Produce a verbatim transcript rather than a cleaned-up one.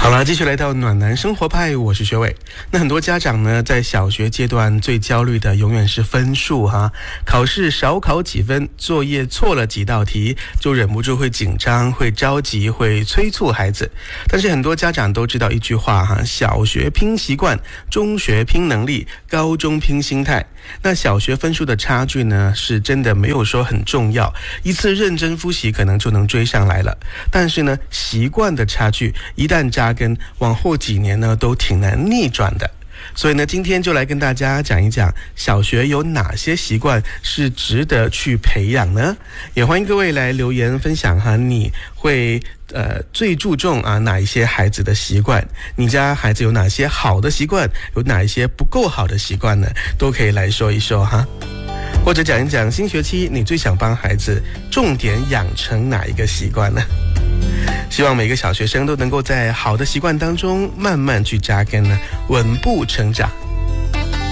好了，继续来到暖男生活派，我是学伟。那很多家长呢，在小学阶段最焦虑的永远是分数哈，考试少考几分，作业错了几道题，就忍不住会紧张、会着急、会催促孩子。但是很多家长都知道一句话哈，小学拼习惯，中学拼能力，高中拼心态。那小学分数的差距呢，是真的没有说很重要，一次认真复习可能就能追上来了。但是呢，习惯的差距一旦扎根，往后几年呢都挺难逆转的。所以呢，今天就来跟大家讲一讲小学有哪些习惯是值得去培养呢？也欢迎各位来留言分享哈，你会呃最注重啊哪一些孩子的习惯？你家孩子有哪些好的习惯？有哪一些不够好的习惯呢？都可以来说一说哈。或者讲一讲新学期你最想帮孩子重点养成哪一个习惯呢？希望每个小学生都能够在好的习惯当中慢慢去扎根呢，稳步成长。